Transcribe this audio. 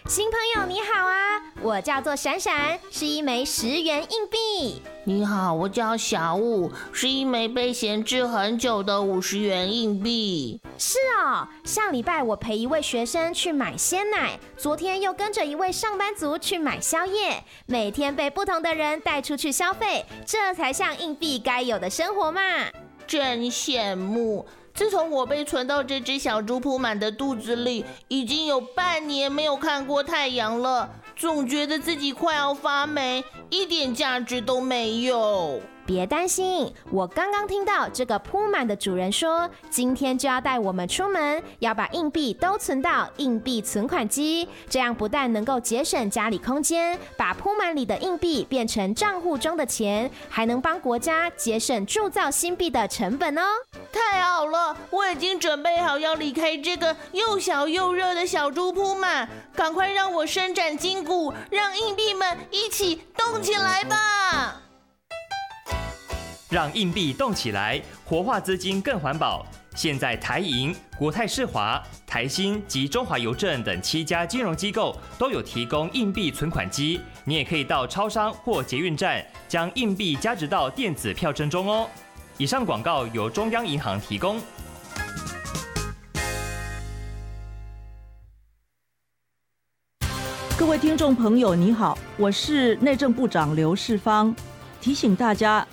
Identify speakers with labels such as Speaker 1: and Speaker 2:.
Speaker 1: 新朋友你好啊，我叫做闪闪，是一枚10元硬币。
Speaker 2: 你好，我叫小武，是一枚被闲置很久的50元硬币。
Speaker 1: 是哦，上礼拜我陪一位学生去买鲜奶，昨天又跟着一位上班族去买宵夜，每天被不同的人带出去消费，这才像硬币该有的生活嘛。
Speaker 2: 真羡慕。自从我被存到这只小猪铺满的肚子里，已经有半年没有看过太阳了，总觉得自己快要发霉，一点价值都没有。
Speaker 1: 别担心，我刚刚听到这个铺满的主人说，今天就要带我们出门，要把硬币都存到硬币存款机，这样不但能够节省家里空间，把铺满里的硬币变成账户中的钱，还能帮国家节省铸造新币的成本哦。
Speaker 2: 太好了，我已经准备好要离开这个又小又热的小猪铺满，赶快让我伸展筋骨，让硬币们一起动起来吧！
Speaker 3: 让硬币动起来，活化资金更环保。现在台银、国泰世华、台新及中华邮政等7家金融机构都有提供硬币存款机，你也可以到超商或捷运站将硬币加值到电子票证中哦。以上广告由中央银行提供。
Speaker 4: 各位听众朋友，你好，我是内政部长刘世芳。提醒大家，